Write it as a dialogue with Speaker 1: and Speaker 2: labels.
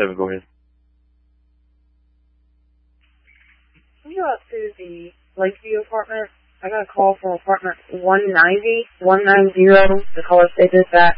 Speaker 1: 7, go ahead.
Speaker 2: Can you go out to the Lakeview apartment? I got a call from apartment 190. The caller stated that